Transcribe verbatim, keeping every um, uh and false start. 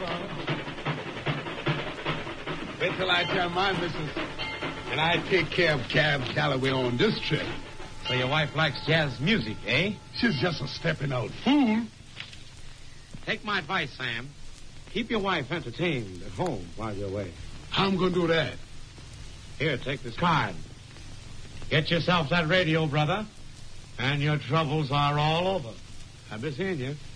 Wait till I tell my missus and I take care of Cab Calloway on this trip. So your wife likes jazz music, eh? She's just a stepping out fool. Take my advice, Sam. Keep your wife entertained at home while you're away. How am I going to do that? Here, take this card. Get yourself that radio, brother, and your troubles are all over. I'll be seeing you.